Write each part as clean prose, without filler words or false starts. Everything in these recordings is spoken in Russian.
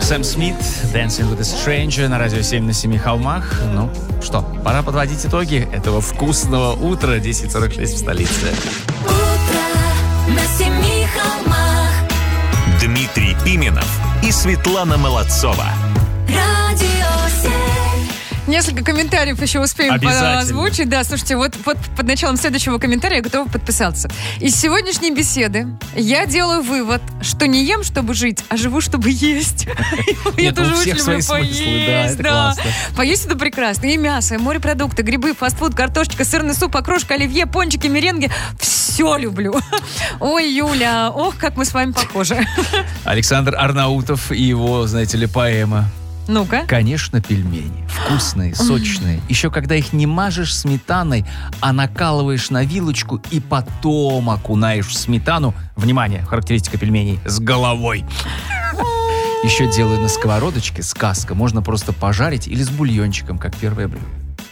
Сэм Смит, Dancing with a Stranger на радио 7 на 7 холмах. Ну что, пора подводить итоги этого вкусного утра. 10:46 в столице. Утро на 7 холмах. Дмитрий Пименов и Светлана Молодцова. Радио 7. Несколько комментариев еще успеем озвучить. Да, слушайте, вот под началом следующего комментария я готова подписаться. Из сегодняшней беседы я делаю вывод, что не ем, чтобы жить, а живу, чтобы есть. Я тоже очень люблю поесть. Поесть — это прекрасно. И мясо, и морепродукты, грибы, фастфуд, картошечка, сырный суп, окрошка, оливье, пончики, меренги. Все люблю. Ой, Юля, ох, как мы с вами похожи. Александр Арнаутов и его, знаете ли, поэма. Ну-ка. Конечно, пельмени. Вкусные, сочные. Еще когда их не мажешь сметаной, а накалываешь на вилочку и потом окунаешь в сметану. Внимание, характеристика пельменей. С головой. Еще делаю на сковородочке, сказка. Можно просто пожарить или с бульончиком, как первое блюдо.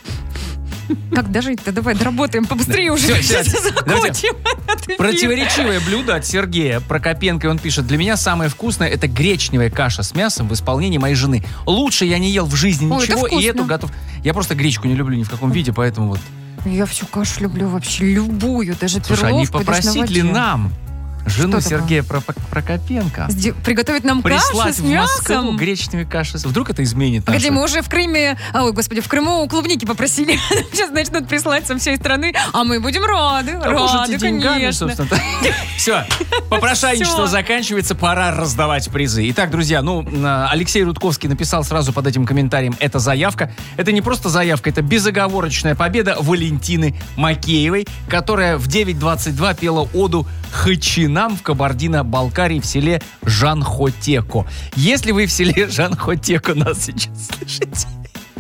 Как дожить-то? Давай доработаем побыстрее уже. Все, закончим. Противоречивое блюдо от Сергея Прокопенко. Он пишет: для меня самое вкусное — это гречневая каша с мясом в исполнении моей жены. Лучше я не ел в жизни ничего, и эту готов. Я просто гречку не люблю ни в каком виде, поэтому вот. Я всю кашу люблю вообще, любую, даже перловку. Слушай, а не попросить ли нам жену Что Сергея Прокопенко приготовить нам кашу с мясом? В Москву гречневую кашу. Вдруг это изменит Погоди, мы уже в Крыме... Ой, господи, в Крыму клубники попросили. Сейчас начнут присылать со всей страны. А мы будем рады, конечно. Все, попрошайничество заканчивается, пора раздавать призы. Итак, друзья, Алексей Рудковский написал сразу под этим комментарием: это заявка. Это не просто заявка, это безоговорочная победа Валентины Макеевой, которая в 9:22 пела оду хачинам в Кабардино-Балкарии в селе Жанхотеко. Если вы в селе Жанхотеко нас сейчас слышите...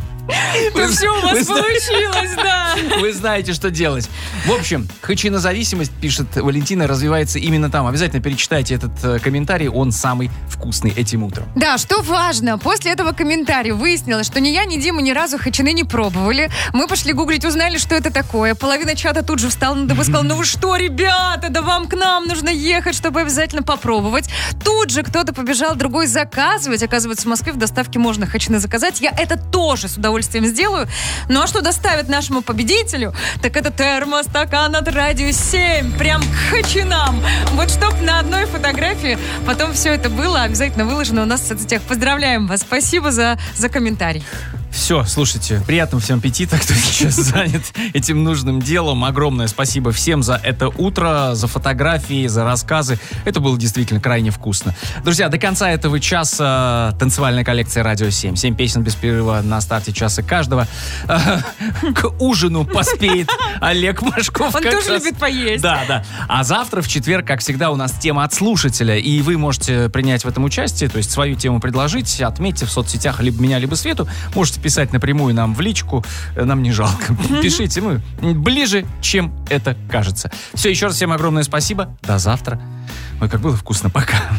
Все у вас получилось, да. Вы знаете, что делать. В общем, хачинозависимость, пишет Валентина, развивается именно там. Обязательно перечитайте этот комментарий, он самый вкусный этим утром. Да, что важно, после этого комментария выяснилось, что ни я, ни Дима ни разу хачины не пробовали. Мы пошли гуглить, узнали, что это такое. Половина чата тут же встала на дыбы и сказала: ну вы что, ребята, да вам к нам нужно ехать, чтобы обязательно попробовать. Тут же кто-то побежал другой заказывать. Оказывается, в Москве в доставке можно хачины заказать. Я это тоже с удовольствием сделаю. Ну а что доставят нашему победителю, так это термостакан от Радио 7. Прям к хачинам. Вот чтоб на одной фотографии потом все это было обязательно выложено у нас в соцсетях. Поздравляем вас. Спасибо за комментарий. Все, слушайте, приятного всем аппетита, кто сейчас занят этим нужным делом. Огромное спасибо всем за это утро, за фотографии, за рассказы. Это было действительно крайне вкусно. Друзья, до конца этого часа танцевальная коллекция Радио 7. 7 песен без перерыва на старте часа каждого. К ужину поспеет Олег Машков. Он тоже любит поесть. Да. А завтра, в четверг, как всегда, у нас тема от слушателя. И вы можете принять в этом участие, то есть свою тему предложить, отметьте в соцсетях либо меня, либо Свету. Можете писать напрямую нам в личку, нам не жалко. Пишите, мы ближе, чем это кажется. Все, еще раз всем огромное спасибо. До завтра. Ой, как было вкусно. Пока.